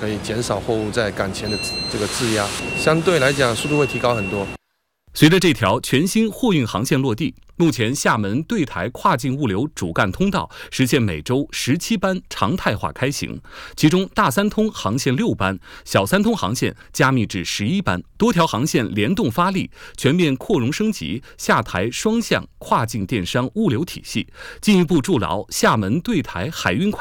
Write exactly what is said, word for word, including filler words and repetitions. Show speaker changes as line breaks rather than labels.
可以减少货物在港前的这个质押，相对来讲速度会提高很多。
随着这条全新货运航线落地，目前厦门对台跨境物流主干通道实现每周十七班常态化开行，其中大三通航线六班，小三通航线加密至十一班，多条航线联动发力，全面扩容升级厦台双向跨境电商物流体系，进一步筑牢厦门对台海运快